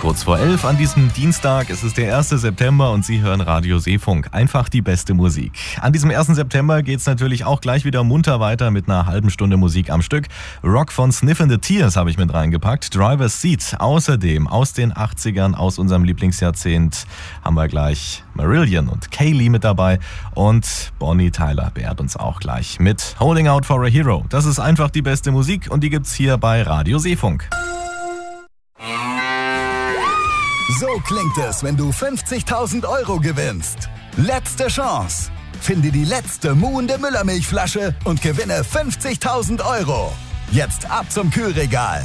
Kurz vor 11 an diesem Dienstag, es ist der 1. September und Sie hören Radio Seefunk. Einfach die beste Musik. An diesem 1. September geht es natürlich auch gleich wieder munter weiter mit einer halben Stunde Musik am Stück. Rock von Sniffin' the Tears habe ich mit reingepackt. Driver's Seat. Außerdem aus den 80ern, aus unserem Lieblingsjahrzehnt, haben wir gleich Marillion und Kaylee mit dabei. Und Bonnie Tyler beehrt uns auch gleich mit Holding Out for a Hero. Das ist einfach die beste Musik und die gibt's hier bei Radio Seefunk. So klingt es, wenn du 50.000 Euro gewinnst. Letzte Chance. Finde die letzte muhende Müllermilchflasche und gewinne 50.000 Euro. Jetzt ab zum Kühlregal.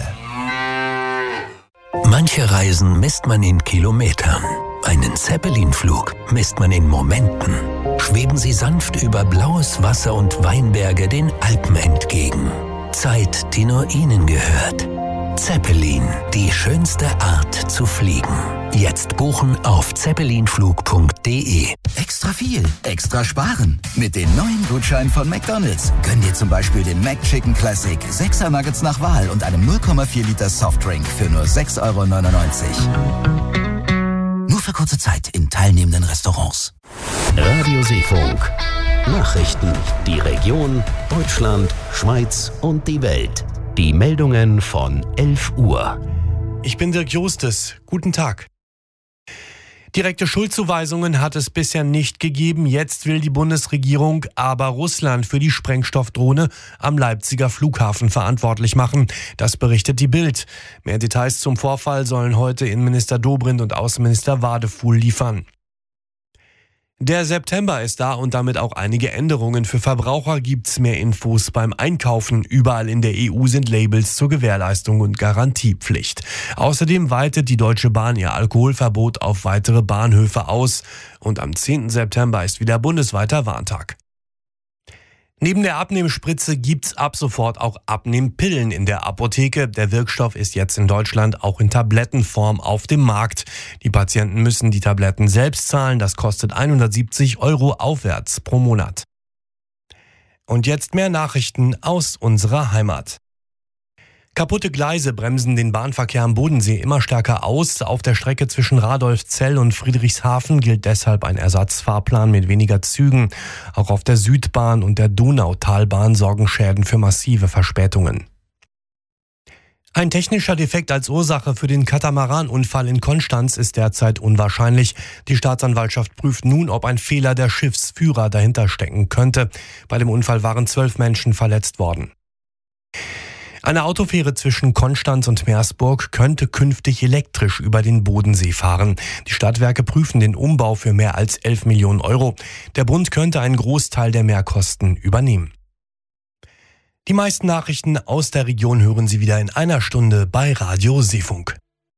Manche Reisen misst man in Kilometern. Einen Zeppelin-Flug misst man in Momenten. Schweben Sie sanft über blaues Wasser und Weinberge den Alpen entgegen. Zeit, die nur Ihnen gehört. Zeppelin, die schönste Art zu fliegen. Jetzt buchen auf zeppelinflug.de. Extra viel, extra sparen. Mit den neuen Gutscheinen von McDonald's. Gönn dir zum Beispiel den McChicken Classic, 6er Nuggets nach Wahl und einem 0,4 Liter Softdrink für nur 6,99 €. Nur für kurze Zeit in teilnehmenden Restaurants. Radio Seefunk. Nachrichten. Die Region, Deutschland, Schweiz und die Welt. Die Meldungen von 11 Uhr. Ich bin Dirk Justes. Guten Tag. Direkte Schuldzuweisungen hat es bisher nicht gegeben. Jetzt will die Bundesregierung aber Russland für die Sprengstoffdrohne am Leipziger Flughafen verantwortlich machen. Das berichtet die Bild. Mehr Details zum Vorfall sollen heute Innenminister Dobrindt und Außenminister Wadefuhl liefern. Der September ist da und damit auch einige Änderungen. Für Verbraucher gibt's mehr Infos beim Einkaufen. Überall in der EU sind Labels zur Gewährleistung und Garantiepflicht. Außerdem weitet die Deutsche Bahn ihr Alkoholverbot auf weitere Bahnhöfe aus. Und am 10. September ist wieder bundesweiter Warntag. Neben der Abnehmspritze gibt's ab sofort auch Abnehmpillen in der Apotheke. Der Wirkstoff ist jetzt in Deutschland auch in Tablettenform auf dem Markt. Die Patienten müssen die Tabletten selbst zahlen. Das kostet 170 € aufwärts pro Monat. Und jetzt mehr Nachrichten aus unserer Heimat. Kaputte Gleise bremsen den Bahnverkehr am Bodensee immer stärker aus. Auf der Strecke zwischen Radolfzell und Friedrichshafen gilt deshalb ein Ersatzfahrplan mit weniger Zügen. Auch auf der Südbahn und der Donautalbahn sorgen Schäden für massive Verspätungen. Ein technischer Defekt als Ursache für den Katamaranunfall in Konstanz ist derzeit unwahrscheinlich. Die Staatsanwaltschaft prüft nun, ob ein Fehler der Schiffsführer dahinter stecken könnte. Bei dem Unfall waren 12 Menschen verletzt worden. Eine Autofähre zwischen Konstanz und Meersburg könnte künftig elektrisch über den Bodensee fahren. Die Stadtwerke prüfen den Umbau für mehr als 11 Millionen €. Der Bund könnte einen Großteil der Mehrkosten übernehmen. Die meisten Nachrichten aus der Region hören Sie wieder in einer Stunde bei Radio Seefunk.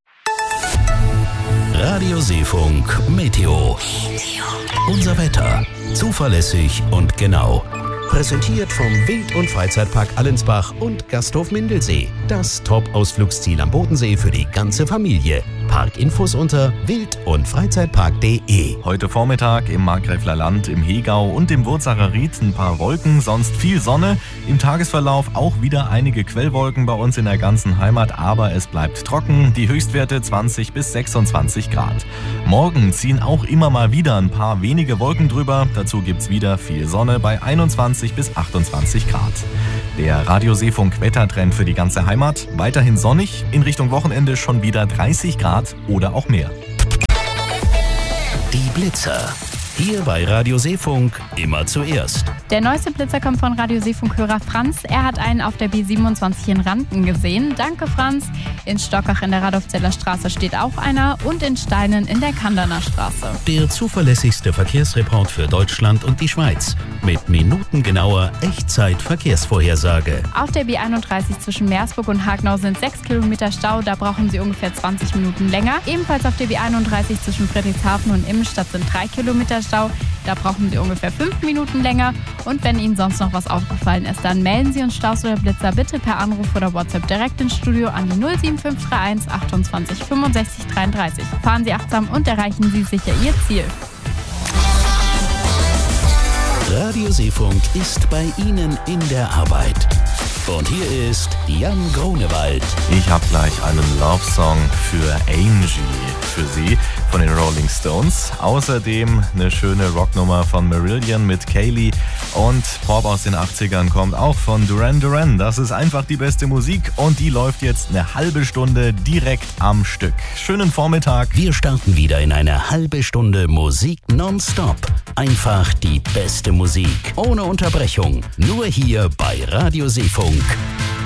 Radio Seefunk Meteo. Unser Wetter. Zuverlässig und genau. Präsentiert vom Wild- und Freizeitpark Allensbach und Gasthof Mindelsee. Das Top-Ausflugsziel am Bodensee für die ganze Familie. Parkinfos unter wild- und freizeitpark.de. Heute Vormittag im Markgräfler Land, im Hegau und im Wurzacher Ried ein paar Wolken, sonst viel Sonne. Im Tagesverlauf auch wieder einige Quellwolken bei uns in der ganzen Heimat, aber es bleibt trocken. Die Höchstwerte 20 bis 26 Grad. Morgen ziehen auch immer mal wieder ein paar wenige Wolken drüber. Dazu gibt's wieder viel Sonne bei 21 bis 28 Grad. Der Radio Seefunk Wettertrend für die ganze Heimat. Weiterhin sonnig, in Richtung Wochenende schon wieder 30 Grad oder auch mehr. Die Blitzer. Hier bei Radio Seefunk immer zuerst. Der neueste Blitzer kommt von Radio Seefunk-Hörer Franz. Er hat einen auf der B27 in Randen gesehen. Danke, Franz. In Stockach in der Radolfzeller Straße steht auch einer und in Steinen in der Kanderner Straße. Der zuverlässigste Verkehrsreport für Deutschland und die Schweiz. Mit minutengenauer Echtzeit-Verkehrsvorhersage. Auf der B31 zwischen Meersburg und Hagenau sind 6 Kilometer Stau. Da brauchen Sie ungefähr 20 Minuten länger. Ebenfalls auf der B31 zwischen Friedrichshafen und Immenstadt sind 3 Kilometer Stau. Da brauchen Sie ungefähr 5 Minuten länger. Und wenn Ihnen sonst noch was aufgefallen ist, dann melden Sie uns Staus oder Blitzer bitte per Anruf oder WhatsApp direkt ins Studio an die 07531 28 65 33. Fahren Sie achtsam und erreichen Sie sicher Ihr Ziel. Radio Seefunk ist bei Ihnen in der Arbeit. Und hier ist Jan Grunewald. Ich habe gleich einen Love-Song für Angie für Sie von den Rolling Stones. Außerdem eine schöne Rocknummer von Marillion mit Kaylee und Pop aus den 80ern kommt auch von Duran Duran. Das ist einfach die beste Musik und die läuft jetzt eine halbe Stunde direkt am Stück. Schönen Vormittag. Wir starten wieder in eine halbe Stunde Musik nonstop. Einfach die beste Musik, ohne Unterbrechung. Nur hier bei Radio Seefunk.